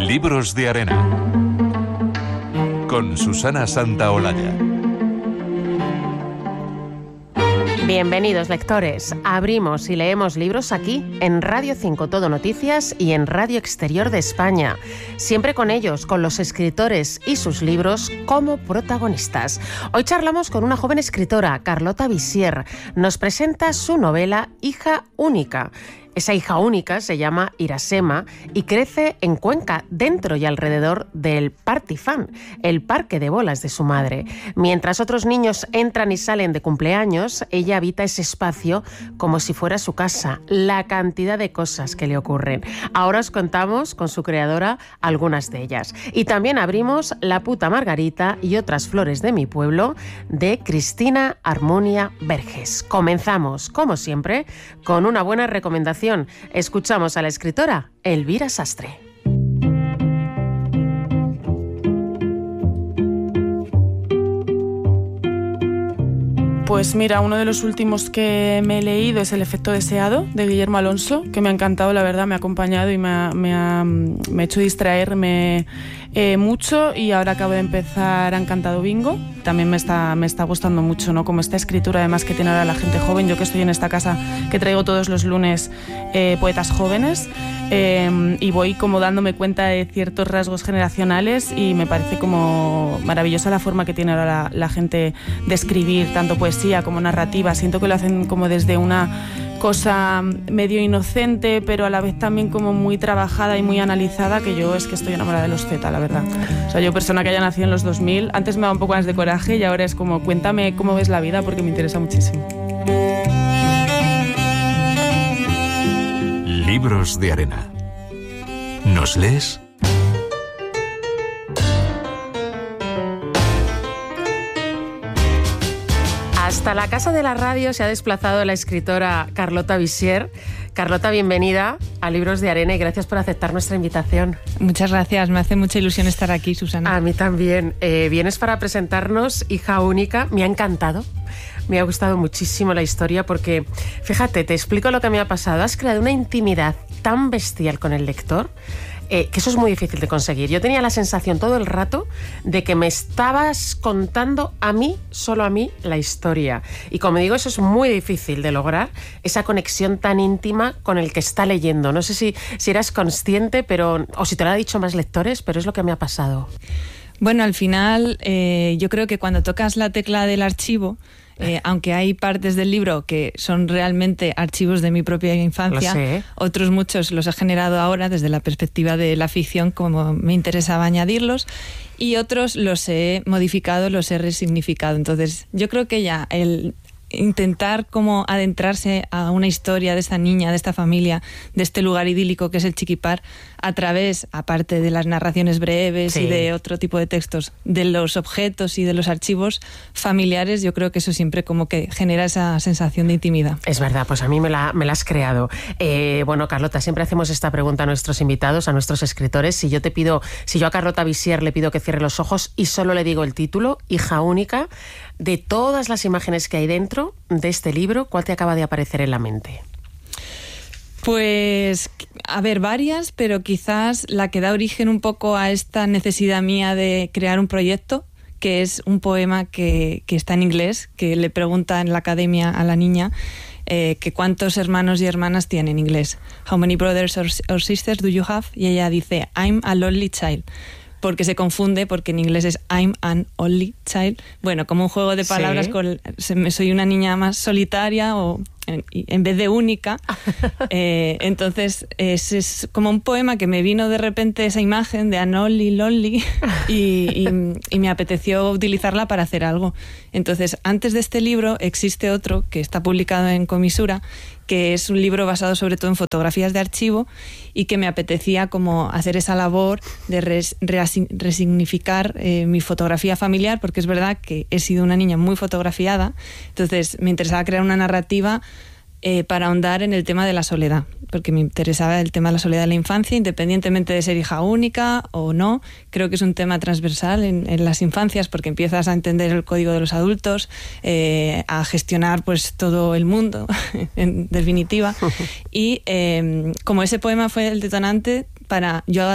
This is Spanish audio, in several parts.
Libros de Arena con Susana Santaolalla. Bienvenidos, lectores. Abrimos y leemos libros aquí, en Radio 5 Todo Noticias y en Radio Exterior de España. Siempre con ellos, con los escritores y sus libros como protagonistas. Hoy charlamos con una joven escritora, Carlota Visier. Nos presenta su novela Hija Única. Esa hija única se llama Irasema y crece en Cuenca, dentro y alrededor del Partifán, el parque de bolas de su madre. Mientras otros niños entran y salen de cumpleaños, ella habita ese espacio como si fuera su casa. La cantidad de cosas que le ocurren. Ahora os contamos con su creadora algunas de ellas. Y también abrimos La puta Margarita y otras flores de mi pueblo, de Cristina Armonia Verges. Comenzamos, como siempre, con una buena recomendación. Escuchamos a la escritora Elvira Sastre. Pues mira, uno de los últimos que me he leído es El efecto deseado, de Guillermo Alonso, que me ha encantado, la verdad, me ha acompañado y me ha hecho distraerme mucho, y ahora acabo de empezar Ha encantado Bingo. También me está gustando mucho, ¿no? Como esta escritura además que tiene ahora la gente joven. Yo que estoy en esta casa que traigo todos los lunes poetas jóvenes, y voy como dándome cuenta de ciertos rasgos generacionales, y me parece como maravillosa la forma que tiene ahora la gente de escribir, tanto poesía como narrativa. Siento que lo hacen como desde una cosa medio inocente, pero a la vez también como muy trabajada y muy analizada, que yo es que estoy enamorada de los Z, la verdad. O sea, yo, persona que haya nacido en los 2000, antes me daba un poco más de coraje y ahora es como, cuéntame cómo ves la vida, porque me interesa muchísimo. Libros de Arena. ¿Nos lees? Hasta la casa de la radio se ha desplazado la escritora Carlota Visier. Carlota, bienvenida a Libros de Arena y gracias por aceptar nuestra invitación. Muchas gracias, me hace mucha ilusión estar aquí, Susana. A mí también. Vienes para presentarnos Hija Única. Me ha encantado. Me ha gustado muchísimo la historia porque, fíjate, te explico lo que me ha pasado. Has creado una intimidad tan bestial con el lector que eso es muy difícil de conseguir. Yo tenía la sensación todo el rato de que me estabas contando a mí, solo a mí, la historia. Y como digo, eso es muy difícil de lograr, esa conexión tan íntima con el que está leyendo. No sé si eras consciente, o si te lo han dicho más lectores, pero es lo que me ha pasado. Bueno, al final, yo creo que cuando tocas la tecla del archivo, aunque hay partes del libro que son realmente archivos de mi propia infancia, otros muchos los he generado ahora desde la perspectiva de la ficción, como me interesaba añadirlos, y otros los he modificado, los he resignificado. Entonces, yo creo que ya el intentar como adentrarse a una historia de esta niña, de esta familia, de este lugar idílico que es el Chiquipar, a través, aparte de las narraciones breves y de otro tipo de textos, de los objetos y de los archivos familiares, yo creo que eso siempre como que genera esa sensación de intimidad. Es verdad, pues a mí me la has creado. Bueno, Carlota, siempre hacemos esta pregunta a nuestros invitados, a nuestros escritores. Si yo a Carlota Visier le pido que cierre los ojos y solo le digo el título, Hija Única, de todas las imágenes que hay dentro de este libro, ¿cuál te acaba de aparecer en la mente? Pues, a ver, varias, pero quizás la que da origen un poco a esta necesidad mía de crear un proyecto, que es un poema que está en inglés, que le pregunta en la academia a la niña que cuántos hermanos y hermanas tiene en inglés. How many brothers or sisters do you have? Y ella dice, I'm a lonely child. Porque se confunde, porque en inglés es I'm an only child. Bueno, como un juego de palabras con soy una niña más solitaria o en vez de única. Entonces es como un poema que me vino de repente esa imagen de an only lonely y me apeteció utilizarla para hacer algo. Entonces, antes de este libro existe otro que está publicado en Comisura, que es un libro basado sobre todo en fotografías de archivo y que me apetecía como hacer esa labor de resignificar mi fotografía familiar, porque es verdad que he sido una niña muy fotografiada. Entonces me interesaba crear una narrativa para ahondar en el tema de la soledad, porque me interesaba el tema de la soledad de la infancia, independientemente de ser hija única o no. Creo que es un tema transversal en las infancias, porque empiezas a entender el código de los adultos, a gestionar pues todo el mundo, en definitiva. Y como ese poema fue el detonante para yo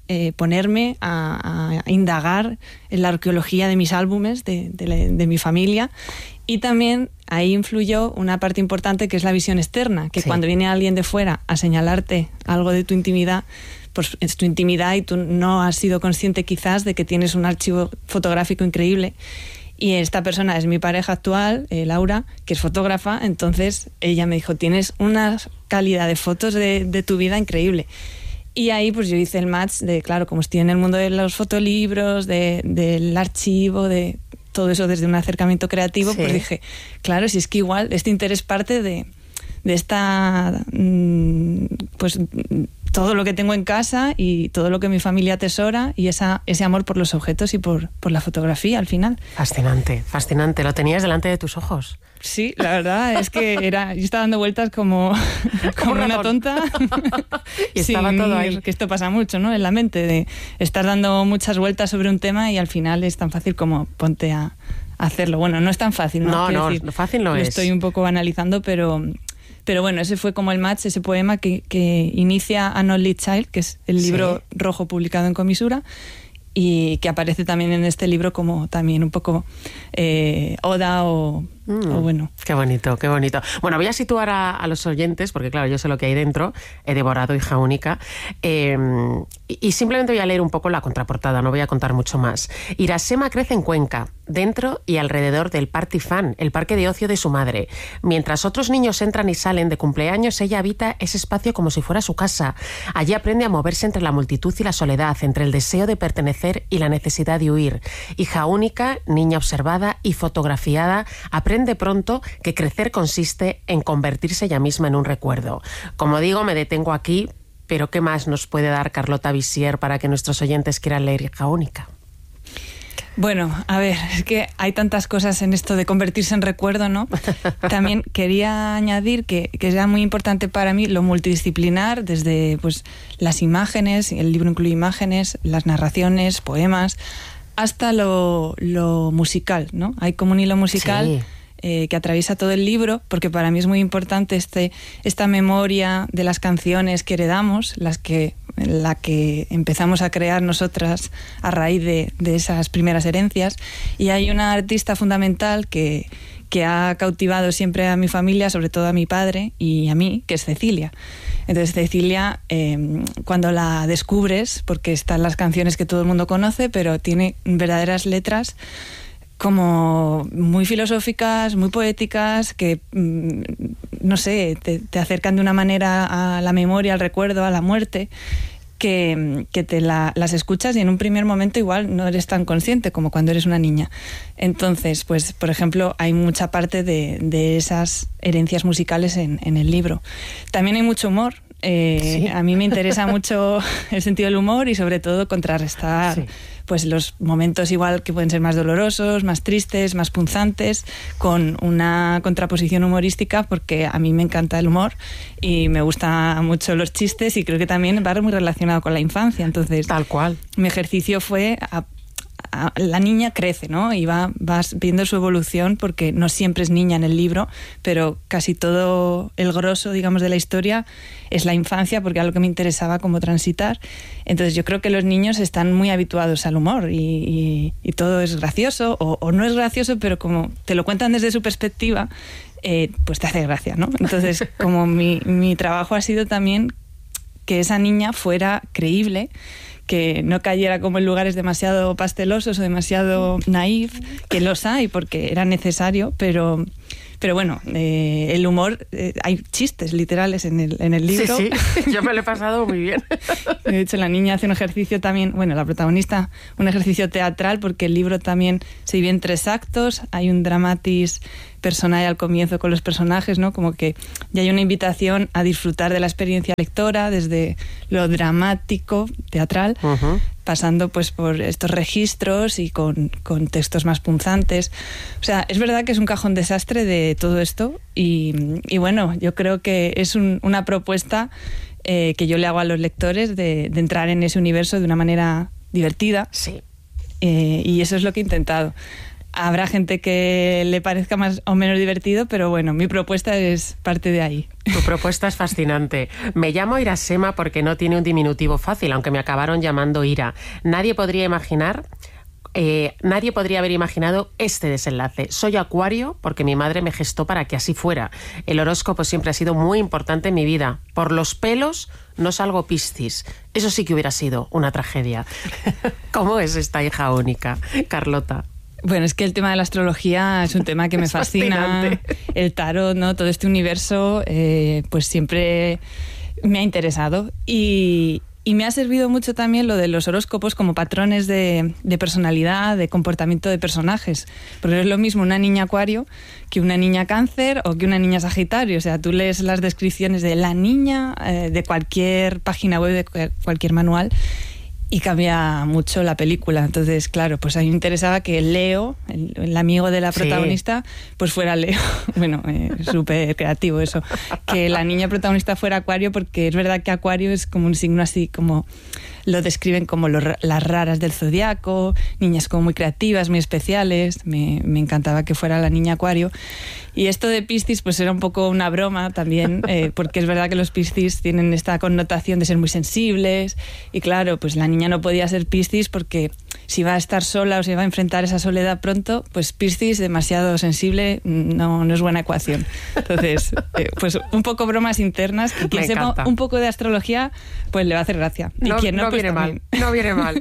ponerme a indagar en la arqueología de mis álbumes, de mi familia. Y también ahí influyó una parte importante que es la visión externa, que cuando viene alguien de fuera a señalarte algo de tu intimidad, pues es tu intimidad y tú no has sido consciente quizás de que tienes un archivo fotográfico increíble. Y esta persona es mi pareja actual, Laura, que es fotógrafa. Entonces ella me dijo, tienes una calidad de fotos de tu vida increíble. Y ahí pues yo hice el match de, claro, como estoy en el mundo de los fotolibros, del archivo, de todo eso desde un acercamiento creativo, pues dije, claro, si es que igual este interés parte de esta, pues todo lo que tengo en casa y todo lo que mi familia atesora y ese amor por los objetos y por la fotografía al final. Fascinante, fascinante. Lo tenías delante de tus ojos. Sí, la verdad es que yo estaba dando vueltas como una tonta. Y estaba todo ahí. Que esto pasa mucho, ¿no? En la mente, de estar dando muchas vueltas sobre un tema y al final es tan fácil como ponte a hacerlo. Bueno, no es tan fácil, ¿no? No, decir, fácil no es. Lo estoy un poco analizando, pero bueno, ese fue como el match, ese poema que inicia An Only Child, que es el libro rojo publicado en Comisura, y que aparece también en este libro como también un poco oda o bueno. Qué bonito, qué bonito. Bueno, voy a situar a los oyentes, porque claro, yo sé lo que hay dentro, he devorado Hija Única, y simplemente voy a leer un poco la contraportada, no voy a contar mucho más. Irasema crece en Cuenca, dentro y alrededor del Party Fan, el parque de ocio de su madre. Mientras otros niños entran y salen de cumpleaños, ella habita ese espacio como si fuera su casa. Allí aprende a moverse entre la multitud y la soledad, entre el deseo de pertenecer y la necesidad de huir. Hija única, niña observada y fotografiada, aprende pronto que crecer consiste en convertirse ella misma en un recuerdo. Como digo, me detengo aquí, pero ¿qué más nos puede dar Carlota Visier para que nuestros oyentes quieran leer Hija Única? Bueno, a ver, es que hay tantas cosas en esto de convertirse en recuerdo, ¿no? También quería añadir que era muy importante para mí lo multidisciplinar, desde pues las imágenes, el libro incluye imágenes, las narraciones, poemas, hasta lo musical, ¿no? Hay como un hilo musical. Sí. Que atraviesa todo el libro, porque para mí es muy importante esta memoria de las canciones que heredamos, la que empezamos a crear nosotras a raíz de esas primeras herencias. Y hay una artista fundamental que ha cautivado siempre a mi familia, sobre todo a mi padre y a mí, que es Cecilia. Entonces Cecilia, cuando la descubres, porque están las canciones que todo el mundo conoce, pero tiene verdaderas letras como muy filosóficas, muy poéticas, que, no sé, te acercan de una manera a la memoria, al recuerdo, a la muerte, que las escuchas y en un primer momento igual no eres tan consciente como cuando eres una niña. Entonces, pues, por ejemplo, hay mucha parte de esas herencias musicales en el libro. También hay mucho humor. Sí. A mí me interesa mucho el sentido del humor y sobre todo contrarrestar pues los momentos igual que pueden ser más dolorosos, más tristes, más punzantes, con una contraposición humorística, porque a mí me encanta el humor y me gustan mucho los chistes y creo que también va muy relacionado con la infancia. Entonces, tal cual. Mi ejercicio fue la niña crece, ¿no? Y vas viendo su evolución, porque no siempre es niña en el libro, pero casi todo el grosso, digamos, de la historia es la infancia, porque era lo que me interesaba como transitar. Entonces yo creo que los niños están muy habituados al humor y todo es gracioso o no es gracioso, pero como te lo cuentan desde su perspectiva, pues te hace gracia, ¿no? Entonces, como mi trabajo ha sido también que esa niña fuera creíble, que no cayera como en lugares demasiado pastelosos o demasiado naif, que los hay porque era necesario, pero bueno, el humor, hay chistes literales en el libro. Sí, yo me lo he pasado muy bien. De hecho, la niña hace un ejercicio también, bueno, la protagonista, un ejercicio teatral, porque el libro también se divide en 3 actos, hay un dramatis personal al comienzo con los personajes, ¿no? Como que ya hay una invitación a disfrutar de la experiencia lectora desde lo dramático, teatral, pasando pues por estos registros y con textos más punzantes. O sea, es verdad que es un cajón desastre de todo esto y bueno, yo creo que es una propuesta que yo le hago a los lectores de entrar en ese universo de una manera divertida. Sí. Y eso es lo que he intentado. Habrá gente que le parezca más o menos divertido, pero bueno, mi propuesta es parte de ahí. Tu propuesta es fascinante. Me llamo Irasema porque no tiene un diminutivo fácil, aunque me acabaron llamando Ira. Nadie podría haber imaginado este desenlace. Soy Acuario porque mi madre me gestó para que así fuera. El horóscopo siempre ha sido muy importante en mi vida. Por los pelos no salgo Piscis. Eso sí que hubiera sido una tragedia. ¿Cómo es esta hija única, Carlota? Bueno, es que el tema de la astrología es un tema que me fascina. El tarot, ¿no? Todo este universo, pues siempre me ha interesado. Y me ha servido mucho también lo de los horóscopos como patrones de personalidad, de comportamiento de personajes. Porque es lo mismo una niña Acuario que una niña Cáncer o que una niña Sagitario. O sea, tú lees las descripciones de la niña de cualquier página web, de cualquier manual, y cambia mucho la película. Entonces, claro, pues a mí me interesaba que Leo, el amigo de la protagonista, pues fuera Leo. Bueno, súper creativo eso. Que la niña protagonista fuera Acuario, porque es verdad que Acuario es como un signo así, como lo describen como las raras del zodiaco, niñas como muy creativas, muy especiales. Me encantaba que fuera la niña Acuario. Y esto de Piscis pues era un poco una broma también, porque es verdad que los Piscis tienen esta connotación de ser muy sensibles, y claro, pues la niña no podía ser Piscis porque si va a estar sola o se va a enfrentar esa soledad pronto, pues Piscis demasiado sensible no es buena ecuación. Entonces, pues un poco bromas internas, que quien sepa un poco de astrología pues le va a hacer gracia. Y quien no, pues viene mal. No viene mal.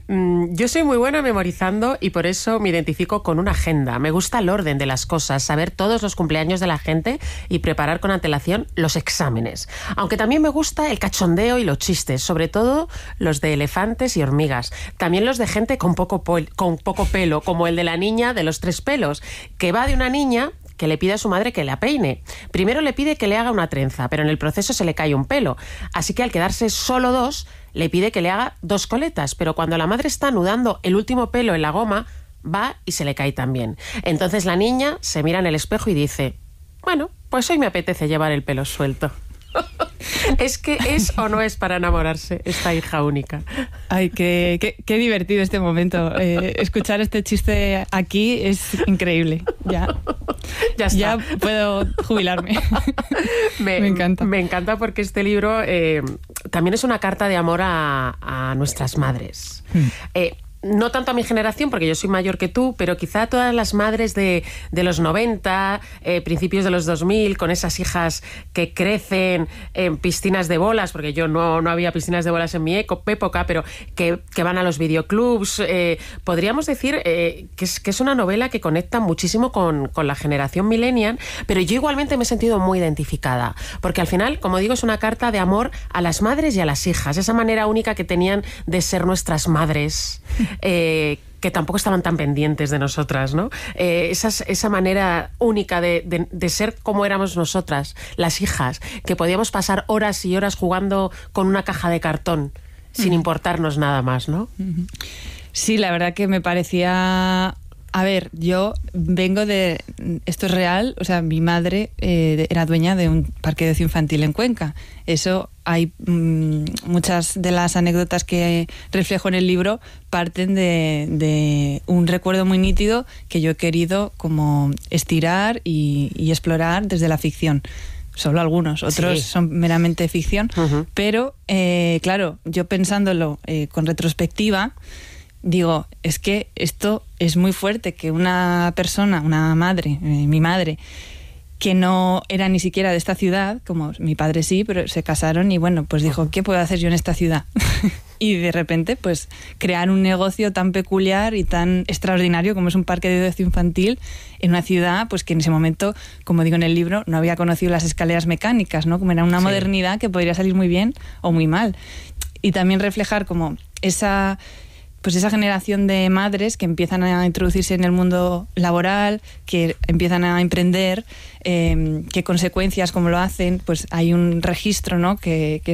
Yo soy muy buena memorizando y por eso me identifico con una agenda. Me gusta el orden de las cosas, saber todos los cumpleaños de la gente y preparar con antelación los exámenes. Aunque también me gusta el cachondeo y los chistes, sobre todo los de elefantes y hormigas. También los de gente con poco pelo, como el de la niña de los 3 pelos, que va de una niña que le pide a su madre que la peine. Primero le pide que le haga una trenza, pero en el proceso se le cae un pelo. Así que al quedarse solo 2, le pide que le haga 2 coletas, pero cuando la madre está anudando el último pelo en la goma, va y se le cae también. Entonces la niña se mira en el espejo y dice: bueno, pues hoy me apetece llevar el pelo suelto. Es que es o no es para enamorarse esta hija única. Ay, qué divertido este momento. Escuchar este chiste aquí es increíble. Ya está. Ya puedo jubilarme. Me encanta. Me encanta porque este libro también es una carta de amor a nuestras madres. No tanto a mi generación, porque yo soy mayor que tú, pero quizá a todas las madres de los 90, principios de los 2000, con esas hijas que crecen en piscinas de bolas, porque yo no había piscinas de bolas en mi época, pero que van a los videoclubs. Podríamos decir que es una novela que conecta muchísimo con la generación millennial, pero yo igualmente me he sentido muy identificada, porque al final, como digo, es una carta de amor a las madres y a las hijas, esa manera única que tenían de ser nuestras madres. Que tampoco estaban tan pendientes de nosotras, ¿no? Esa manera única de ser como éramos nosotras, las hijas, que podíamos pasar horas y horas jugando con una caja de cartón sin importarnos nada más, ¿no? Sí, la verdad que me parecía... A ver, yo vengo de... Esto es real, o sea, mi madre era dueña de un parque de ocio infantil en Cuenca. Eso hay muchas de las anécdotas que reflejo en el libro parten de un recuerdo muy nítido que yo he querido como estirar y explorar desde la ficción. Solo algunos, otros son meramente ficción, pero claro, yo pensándolo con retrospectiva, digo, es que esto es muy fuerte, que una persona, una madre, mi madre, que no era ni siquiera de esta ciudad, como mi padre sí, pero se casaron y bueno, pues dijo, ¿qué puedo hacer yo en esta ciudad? Y de repente, pues crear un negocio tan peculiar y tan extraordinario como es un parque de ocio infantil en una ciudad, pues que en ese momento, como digo en el libro, no había conocido las escaleras mecánicas, ¿no? Como era una modernidad que podría salir muy bien o muy mal. Y también reflejar como esa generación de madres que empiezan a introducirse en el mundo laboral, que empiezan a emprender, qué consecuencias, cómo lo hacen, pues hay un registro, ¿no? que